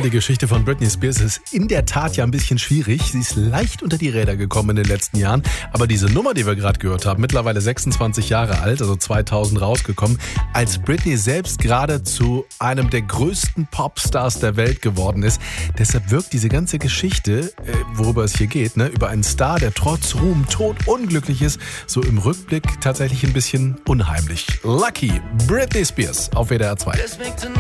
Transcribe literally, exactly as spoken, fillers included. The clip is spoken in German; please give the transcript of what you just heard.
die Geschichte von Britney Spears ist in der Tat ja ein bisschen schwierig. Sie ist leicht unter die Räder gekommen in den letzten Jahren. Aber diese Nummer, die wir gerade gehört haben, mittlerweile sechsundzwanzig Jahre alt, also zweitausend rausgekommen, als Britney selbst gerade zu einem der größten Popstars der Welt geworden ist. Deshalb wirkt diese ganze Geschichte, äh, worüber es hier geht, ne, über einen Star, der trotz Ruhm todunglücklich ist, so im Rückblick tatsächlich ein bisschen unheimlich. Lucky, Britney Spears auf W D R zwei.